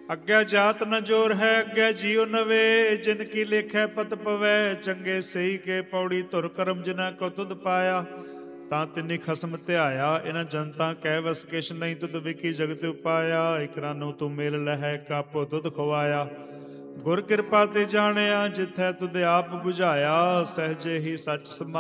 ਅੱਗੇ ਜਾਤ ਨ ਜੋਰ ਹੈ, ਅੱਗੇ ਜੀਉ ਨਵੇ, ਜਿਨ ਕੀ ਲੇਖੈ ਪਤ ਪਵੈ, ਚੰਗੇ ਸਹੀ ਕੇ ਪੌੜੀ ਧੁਰ ਕਰਮ ਜਿਨਾ ਕੋ ਤੁਧ ਪਾਇਆ। ਤਾਂ ਤਿਨੀ ਖਸਮ ਧਿਆਇਆ, ਇਹਨਾਂ ਜਨਤਾ ਕਹਿ ਵਸ ਕਿਛ ਨਹੀਂ, ਤੁਧ ਵਿਕੀ ਜਗਤ ਉਪਾਇਆ। ਇਕ ਰਾਨੋ ਤੂੰ ਮੇਲ ਲਹੈ, ਕਾਪੋ ਤੁਧ ਖਵਾਇਆ। ਗੁਰ ਕਿਰਪਾ ਤੇ ਜਾਣਿਆ, ਜਿਥੈ ਤੁਧ ਆਪ ਬੁਝਾਇਆ, ਸਹਿਜੇ ਹੀ ਸੱਚ ਸਮਾ